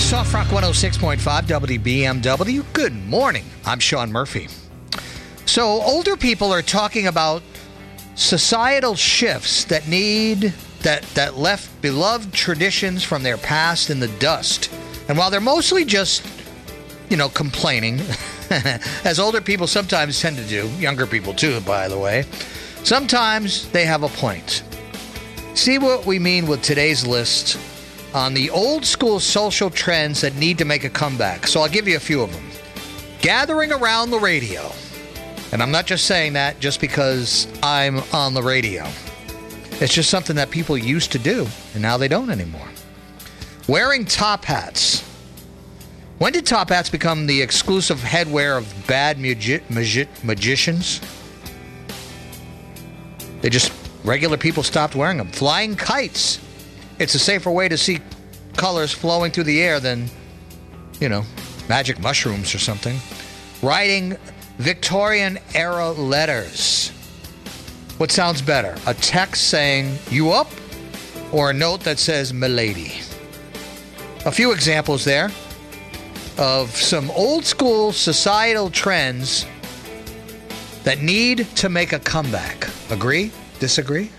Soft Rock 106.5 WBMW. Good morning. I'm Sean Murphy. So, older people are talking about societal shifts that left beloved traditions from their past in the dust. And while they're mostly just, complaining, as older people sometimes tend to do, younger people too, by the way, sometimes they have a point. See what we mean with today's list on the old school social trends that need to make a comeback. So I'll give you a few of them. Gathering around the radio. And I'm not just saying that just because I'm on the radio. It's just something that people used to do, and now they don't anymore. Wearing top hats. When did top hats become the exclusive headwear of bad magicians? Regular people stopped wearing them. Flying kites. It's a safer way to see colors flowing through the air than, magic mushrooms or something. Writing Victorian-era letters. What sounds better? A text saying, "You up?" or a note that says, "Milady." A few examples there of some old-school societal trends that need to make a comeback. Agree? Disagree?